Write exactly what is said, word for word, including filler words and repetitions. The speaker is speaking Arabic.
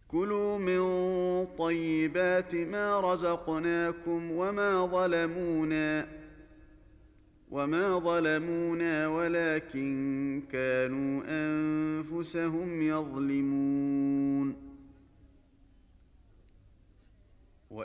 كلوا من طيبات ما رزقناكم وما ظلمونا وما ظلمونا ولكن كانوا أنفسهم يظلمون